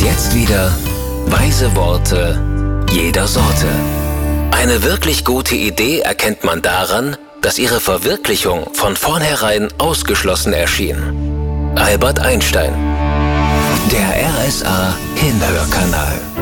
jetzt wieder weise Worte jeder Sorte. Eine wirklich gute Idee erkennt man daran, dass ihre Verwirklichung von vornherein ausgeschlossen erschien. Albert Einstein. Der RSA Hinhörkanal.